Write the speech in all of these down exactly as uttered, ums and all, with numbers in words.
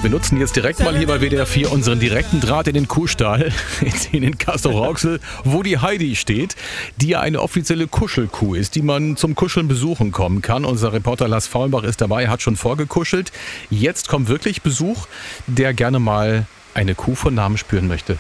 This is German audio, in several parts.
So, wir nutzen jetzt direkt mal hier bei W D R vier unseren direkten Draht in den Kuhstall, in den Castrop-Rauxel, wo die Heidi steht, die ja eine offizielle Kuschelkuh ist, die man zum Kuscheln besuchen kommen kann. Unser Reporter Lars Faulenbach ist dabei, hat schon vorgekuschelt. Jetzt kommt wirklich Besuch, der gerne mal eine Kuh von Namen spüren möchte.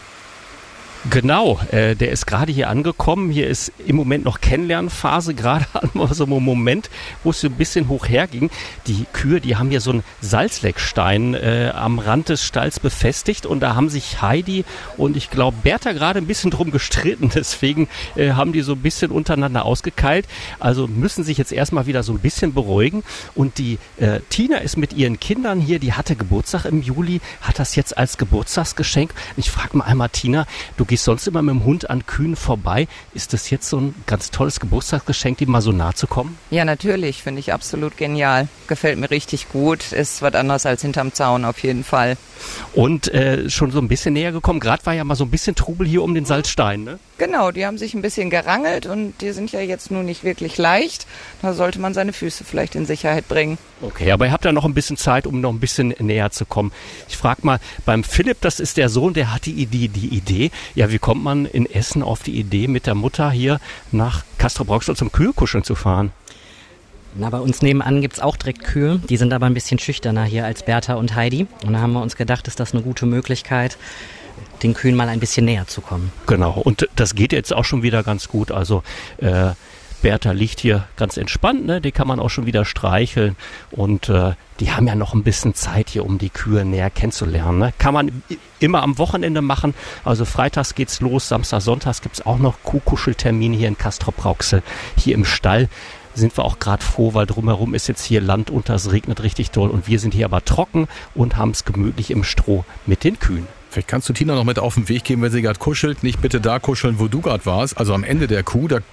Genau, äh, der ist gerade hier angekommen. Hier ist im Moment noch Kennenlernphase, gerade so ein Moment, wo es so ein bisschen hoch herging. Die Kühe, die haben hier so einen Salzleckstein äh, am Rand des Stalls befestigt und da haben sich Heidi und ich glaube Bertha gerade ein bisschen drum gestritten. Deswegen äh, haben die so ein bisschen untereinander ausgekeilt. Also müssen sich jetzt erstmal wieder so ein bisschen beruhigen. Und die äh, Tina ist mit ihren Kindern hier, die hatte Geburtstag im Juli, hat das jetzt als Geburtstagsgeschenk. Ich frage mal einmal, Tina, du gehst sonst immer mit dem Hund an Kühen vorbei. Ist das jetzt so ein ganz tolles Geburtstagsgeschenk, dem mal so nah zu kommen? Ja, natürlich. Finde ich absolut genial. Gefällt mir richtig gut. Ist was anderes als hinterm Zaun auf jeden Fall. Und äh, schon so ein bisschen näher gekommen. Gerade war ja mal so ein bisschen Trubel hier um den Salzstein, ne? Genau, die haben sich ein bisschen gerangelt und die sind ja jetzt nun nicht wirklich leicht. Da sollte man seine Füße vielleicht in Sicherheit bringen. Okay, aber ihr habt ja noch ein bisschen Zeit, um noch ein bisschen näher zu kommen. Ich frage mal, beim Philipp, das ist der Sohn, der hat die Idee, die Idee. Ja, wie kommt man in Essen auf die Idee, mit der Mutter hier nach Castrop-Rauxel zum Kühekuscheln zu fahren? Na, bei uns nebenan gibt's auch direkt Kühe. Die sind aber ein bisschen schüchterner hier als Bertha und Heidi. Und da haben wir uns gedacht, ist das eine gute Möglichkeit, den Kühen mal ein bisschen näher zu kommen. Genau, und das geht jetzt auch schon wieder ganz gut. Also äh, Bertha liegt hier ganz entspannt, ne? Die kann man auch schon wieder streicheln. Und äh, die haben ja noch ein bisschen Zeit hier, um die Kühe näher kennenzulernen. Ne? Kann man immer am Wochenende machen. Also freitags geht's los, Samstag, Sonntags gibt's auch noch Kuhkuscheltermine hier in Castrop-Rauxel, hier im Stall. Sind wir auch gerade froh, weil drumherum ist jetzt hier Land unter, es regnet richtig doll und wir sind hier aber trocken und haben es gemütlich im Stroh mit den Kühen. Vielleicht kannst du Tina noch mit auf den Weg geben, wenn sie gerade kuschelt. Nicht bitte da kuscheln, wo du gerade warst, also am Ende der Kuh. Da